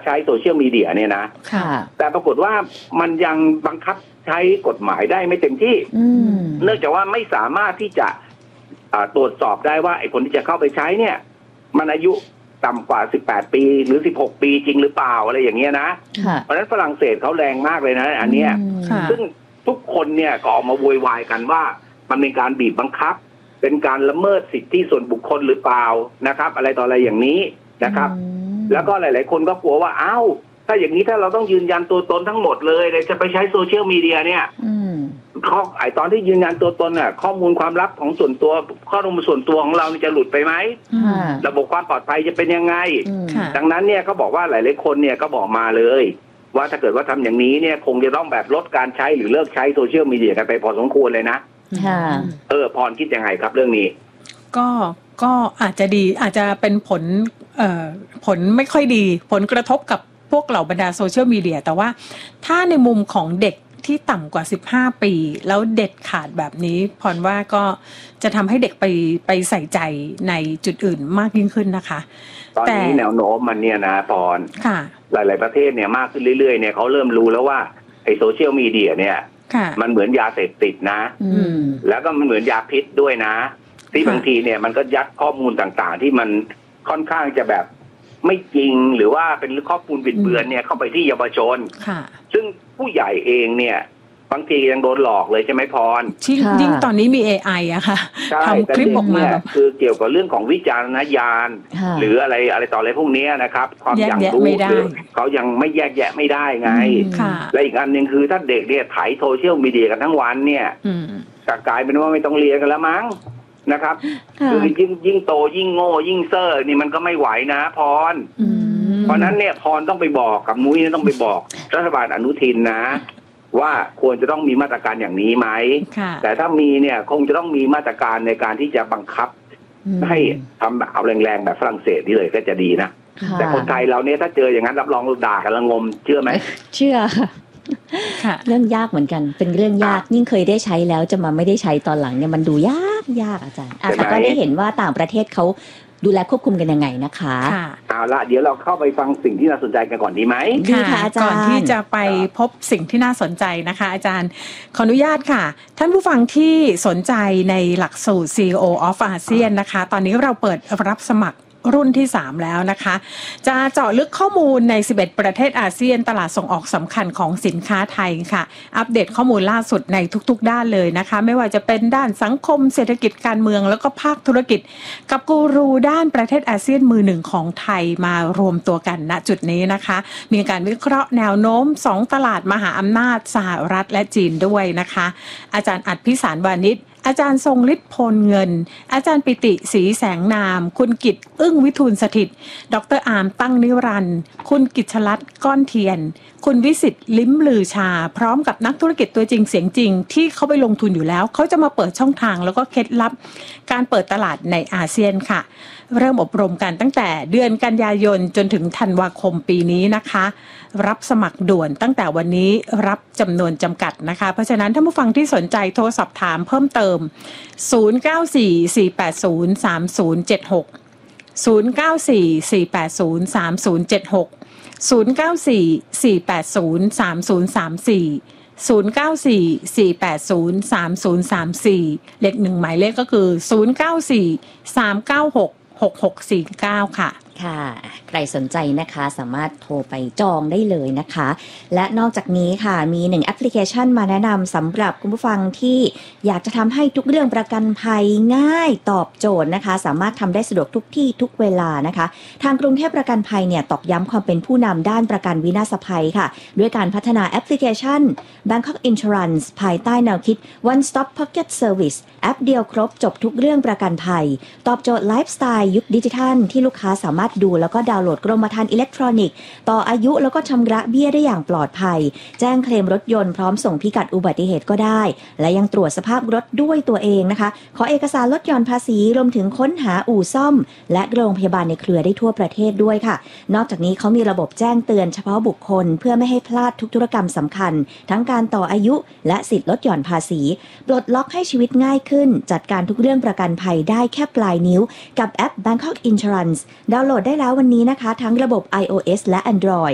ใช้โซเชียลมีเดียเนี่ยนะแต่ปรากฏว่ามันยังบังคับใช้กฎหมายได้ไม่เต็มที่เนื่องจากว่าไม่สามารถที่จะตรวจสอบได้ว่าไอ้คนที่จะเข้าไปใช้เนี่ยมันอายุต่ำกว่า18 ปีหรือ16 ปีจริงหรือเปล่าอะไรอย่างเงี้ยนะเพราะฉะนั้นฝรั่งเศสเขาแรงมากเลยนะอันเนี้ยซึ่งทุกคนเนี่ยก็ออกมาโวยวายกันว่ามันเป็นการบีบบังคับเป็นการละเมิดสิทธิส่วนบุคคลหรือเปล่านะครับอะไรต่ออะไรอย่างนี้นะครับแล้วก็หลายๆคนก็กลัวว่าอ้าวถ้าอย่างนี้ถ้าเราต้องยืนยันตัวตนทั้งหมดเลยจะไปใช้โซเชียลมีเดียเนี่ยตอนที่ยืนยันตัวตนน่ะข้อมูลความลับของส่วนตัวข้อมูลส่วนตัวของเราจะหลุดไปไหมระบบความปลอดภัยจะเป็นยังไงดังนั้นเนี่ยก็บอกว่าหลายๆคนเนี่ยก็บอกมาเลยว่าถ้าเกิดว่าทำอย่างนี้เนี่ยคงจะต้องแบบลดการใช้หรือเลิกใช้โซเชียลมีเดียกันไปพอสมควรเลยนะพรคิดยังไงครับเรื่องนี้ก็อาจจะดีอาจจะเป็นผลไม่ค่อยดีผลกระทบกับพวกเหล่าบรรดาโซเชียลมีเดียแต่ว่าถ้าในมุมของเด็กที่ต่ำกว่า15 ปีแล้วเด็ดขาดแบบนี้พรว่าก็จะทำให้เด็กไปใส่ใจในจุดอื่นมากยิ่งขึ้นนะคะตอนนี้แนวโน้มมันเนี่ยนะพรหลายๆประเทศเนี่ยมากขึ้นเรื่อยๆเนี่ยเขาเริ่มรู้แล้วว่าไอ้โซเชียลมีเดียเนี่ยมันเหมือนยาเสพติดนะแล้วก็มันเหมือนยาพิษด้วยนะที่บางทีเนี่ยมันก็ยัดข้อมูลต่างๆที่มันค่อนข้างจะแบบไม่จริงหรือว่าเป็นข้อมูลบิดเบือนเนี่ยเข้าไปที่เยาวชนซึ่งผู้ใหญ่เองเนี่ยบางทียังโดนหลอกเลยใช่ไหมพรยิ่งตอนนี้มี AI อะค่ะทำคลิปออกมาแบบคือเกี่ยวกับเรื่องของวิจารณญาณหรืออะไรต่ออะไรพวกนี้นะครับความอย่างรู้เขายังไม่แยกแยะไม่ได้ไงและอีกอันหนึ่งคือถ้าเด็กเนี่ยไถโซเชียลมีเดียกันทั้งวันเนี่ยกลายเป็นว่าไม่ต้องเรียนกันแล้วมั้งนะครับคือยิ่งโตยิ่งโง่ยิ่งเซ่อนี่มันก็ไม่ไหวนะพรเพราะนั้นเนี่ยพรต้องไปบอกกับนุ้ยต้องไปบอกรัฐบาลอนุทินนะว่าควรจะต้องมีมาตรการอย่างนี้ไหมแต่ถ้ามีเนี่ยคงจะต้องมีมาตรการในการที่จะบังคับให้ทำแบบเอาแรงๆแบบฝรั่งเศสนี่เลยก็จะดีนะแต่คนไทยเราเนี่ยถ้าเจออย่างนั้นรับรองด่ากันละงมเชื่อไหมเชื่อเรื่องยากเหมือนกันเป็นเรื่องยากยิ่งเคยได้ใช้แล้วจะมาไม่ได้ใช้ตอนหลังเนี่ยมันดูยากอาจารย์แต่ก็ได้เห็นว่าต่างประเทศเขาดูแลควบคุมกันยังไงนะคะเอาละเดี๋ยวเราเข้าไปฟังสิ่งที่น่าสนใจกันก่อนดีไหมดีค่ะอาจารย์ก่อนที่จะไปพบสิ่งที่น่าสนใจนะคะอาจารย์ขออนุญาตค่ะท่านผู้ฟังที่สนใจในหลักสูตร CEO of ASEAN นะคะตอนนี้เราเปิดรับสมัครรุ่นที่3แล้วนะคะจะเจาะลึกข้อมูลใน11ประเทศอาเซียนตลาดส่งออกสำคัญของสินค้าไทยค่ะอัปเดตข้อมูลล่าสุดในทุกๆด้านเลยนะคะไม่ว่าจะเป็นด้านสังคมเศรษฐกิจการเมืองแล้วก็ภาคธุรกิจกับกูรูด้านประเทศอาเซียนมือหนึ่งของไทยมารวมตัวกันณจุดนี้นะคะมีการวิเคราะห์แนวโน้ม2ตลาดมหาอำนาจสหรัฐและจีนด้วยนะคะอาจารย์อัดพิสารวานิชอาจารย์ทรงฤทธิ์พลเงินอาจารย์ปิติศรีแสงนามคุณกิตอึ้งวิทูลสถิตดร.อาร์มตั้งนิรันดร์คุณกิจชลัดก้อนเทียนคุณวิสิทธิ์ลิ้มลือชาพร้อมกับนักธุรกิจตัวจริงเสียงจริงที่เขาไปลงทุนอยู่แล้วเขาจะมาเปิดช่องทางแล้วก็เคล็ดลับการเปิดตลาดในอาเซียนค่ะเริ่มอบรมกันตั้งแต่เดือนกันยายนจนถึงธันวาคมปีนี้นะคะรับสมัครด่วนตั้งแต่วันนี้รับจำนวนจำกัดนะคะเพราะฉะนั้นท่านผู้ฟังที่สนใจโทรสอบถามเพิ่มเติม0944803076 0944803076 0944803034 0944803034เลข1หมายเลขก็คือ0943966649ค่ะค่ะใครสนใจนะคะสามารถโทรไปจองได้เลยนะคะและนอกจากนี้ค่ะมี1แอปพลิเคชันมาแนะนำสำหรับคุณผู้ฟังที่อยากจะทำให้ทุกเรื่องประกันภัยง่ายตอบโจทย์นะคะสามารถทำได้สะดวกทุกที่ทุกเวลานะคะทางกรุงเทพประกันภัยเนี่ยตอกย้ำความเป็นผู้นำด้านประกันวินาศภัยค่ะด้วยการพัฒนาแอปพลิเคชัน Bangkok Insurance ภายใต้แนวคิด One Stop Pocket Service แอปเดียวครบจบทุกเรื่องประกันภัยตอบโจทย์ไลฟ์สไตล์ยุคดิจิทัลที่ลูกค้าสามารถดูแล้วก็ดาวน์โหลดกรมธรรม์อิเล็กทรอนิกส์ต่ออายุแล้วก็ชำระเบี้ยได้อย่างปลอดภัยแจ้งเคลมรถยนต์พร้อมส่งพิกัดอุบัติเหตุก็ได้และยังตรวจสภาพรถด้วยตัวเองนะคะขอเอกสารลดหย่อนภาษีรวมถึงค้นหาอู่ซ่อมและโรงพยาบาลในเครือได้ทั่วประเทศด้วยค่ะนอกจากนี้เขามีระบบแจ้งเตือนเฉพาะบุคคลเพื่อไม่ให้พลาดทุกธุรกรรมสำคัญทั้งการต่ออายุและสิทธิ์ลดหย่อนภาษีปลดล็อกให้ชีวิตง่ายขึ้นจัดการทุกเรื่องประกันภัยได้แค่ปลายนิ้วกับแอป Bangkok Insurance ดาวน์โหลดได้แล้ววันนี้นะคะทั้งระบบ iOS และ Android